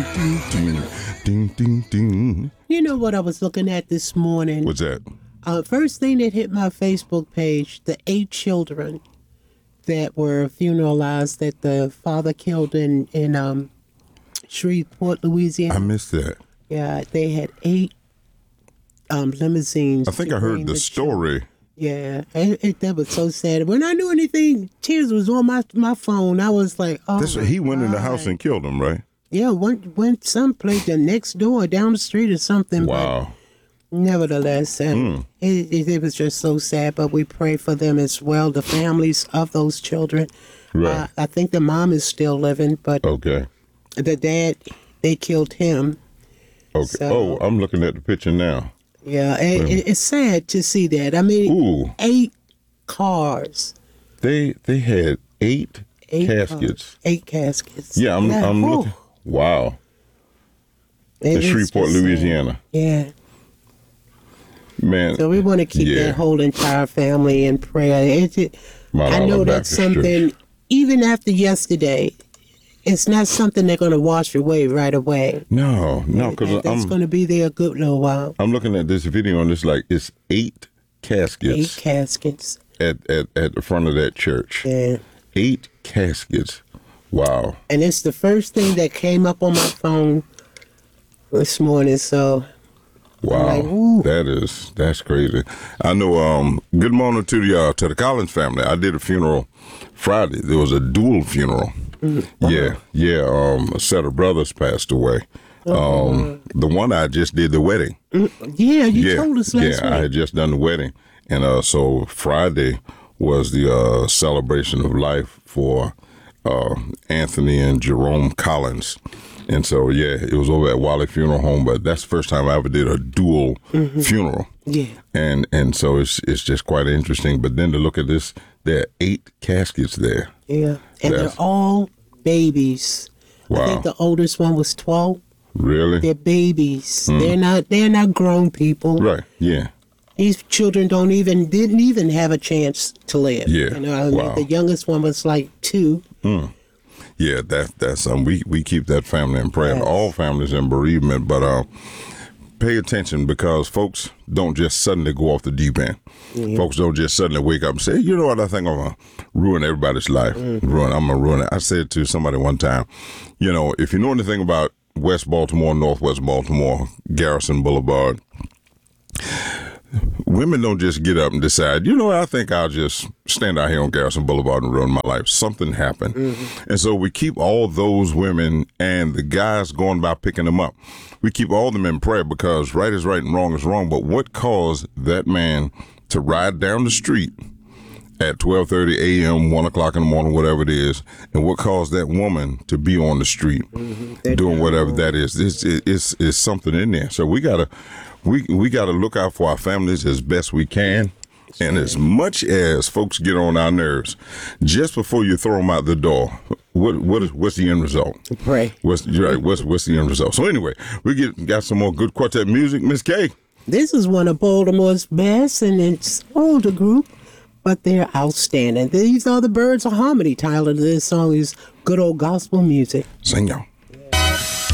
ding, ding, ding, ding. You know what I was looking at this morning? What's that? First thing that hit my Facebook page, the 8 children that were funeralized that the father killed in Shreveport, Louisiana. I missed that. Yeah, they had 8 limousines. I think I heard the story. Yeah, that was so sad. When I knew anything, tears was on my phone. I was like, oh, He went in the house and killed him, right? Yeah, went someplace the next door, down the street or something. Wow. But nevertheless, it was just so sad. But we pray for them as well, the families of those children. Right. I think the mom is still living, but Okay. the dad, they killed him. Okay. So, I'm looking at the picture now. Yeah, it's sad to see that. I mean, 8 cars. They had 8 caskets. 8 caskets. Yeah, I'm looking. Wow. In Shreveport, Louisiana. Yeah. Man. So we want to keep that whole entire family in prayer. I know that's something, even after yesterday, it's not something they're going to wash away right away. No, because it's going to be there a good little while. I'm looking at this video and it's like it's 8 caskets. 8 caskets at the front of that church. Yeah. 8 caskets. Wow. And it's the first thing that came up on my phone this morning. So. Wow, like, that's crazy. I know. Good morning to the Collins family. I did a funeral Friday. There was a dual funeral. Mm-hmm. Yeah. A set of brothers passed away. The one I just did the wedding. Yeah, you told us last week. Yeah, I had just done the wedding, and so Friday was the celebration of life for Anthony and Jerome Collins. And so, it was over at Wally Funeral Home, but that's the first time I ever did a dual funeral. Yeah. And so it's just quite interesting. But then to look at this, there are 8 caskets there. Yeah. And they're all babies. Wow. I think the oldest one was 12. Really? They're babies. They're not grown people. Right. Yeah. These children didn't even have a chance to live. Yeah. The youngest one was like 2. Yeah, that's we keep that family in prayer. Yes. All families in bereavement, but pay attention because folks don't just suddenly go off the deep end. Mm-hmm. Folks don't just suddenly wake up and say, you know what, I think I'm gonna ruin everybody's life. I'm gonna ruin it. I said to somebody one time, if you know anything about West Baltimore, Northwest Baltimore, Garrison Boulevard, women don't just get up and decide, I think I'll just stand out here on Garrison Boulevard and ruin my life. Something happened. Mm-hmm. And so we keep all those women and the guys going by picking them up. We keep all of them in prayer because right is right and wrong is wrong. But what caused that man to ride down the street at 12:30 a.m., 1 o'clock in the morning, whatever it is, and what caused that woman to be on the street doing whatever that is? It's something in there. So we gotta look out for our families as best we can. And as much as folks get on our nerves, just before you throw them out the door, what's the end result? Pray. What's the end result? So anyway, we got some more good quartet music. Miss K. This is one of Baltimore's best, and it's older group, but they're outstanding. These are the Birds of Harmony. Title of this song is Good Old Gospel Music. Sing y'all.